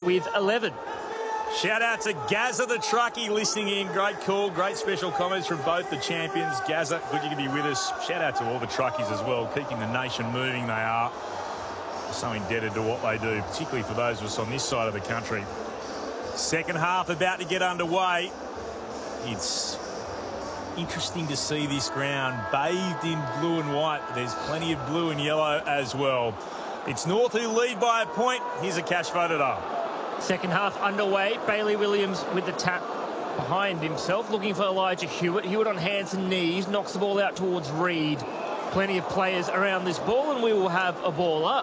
with 11. Shout out to Gazza the truckie listening in. Great call, great special comments from both the champions. Gazza, good you can be with us. Shout out to all the truckies as well, keeping the nation moving. They are so indebted to what they do, particularly for those of us on this side of the country. Second half about to get underway. It's interesting to see this ground bathed in blue and white. There's plenty of blue and yellow as well. It's North who lead by a point. Here's a cash voted up. Second half underway. Bailey Williams with the tap behind himself, looking for Elijah Hewitt. Hewitt on hands and knees, knocks the ball out towards Reed. Plenty of players around this ball, and we will have a ball up.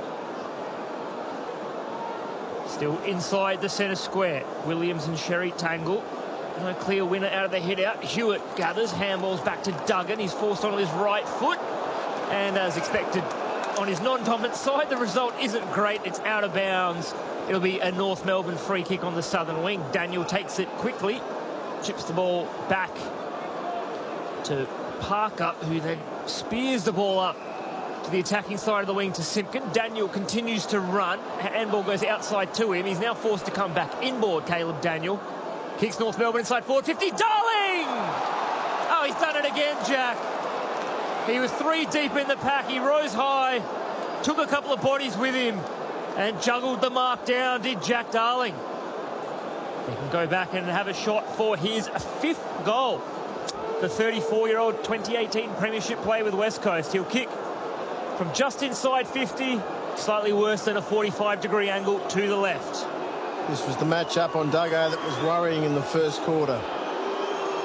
Still inside the centre square. Williams and Sherry tangle. No clear winner out of the hit out. Hewitt gathers, handballs back to Duggan. He's forced onto his right foot. And as expected, on his non-dominant side, the result isn't great. It's out of bounds. It'll be a North Melbourne free kick on the southern wing. Daniel takes it quickly, chips the ball back to Parker, who then spears the ball up to the attacking side of the wing to Simpkin. Daniel continues to run. Handball goes outside to him. He's now forced to come back inboard, Caleb Daniel. Kicks North Melbourne inside forward 50. Darling! Oh, he's done it again, Jack. He was 3 deep in the pack. He rose high, took a couple of bodies with him, and juggled the mark down, did Jack Darling. He can go back and have a shot for his 5th goal. The 34-year-old 2018 Premiership player with West Coast. He'll kick from just inside 50, slightly worse than a 45-degree angle to the left. This was the match up on Duggo that was worrying in the first quarter.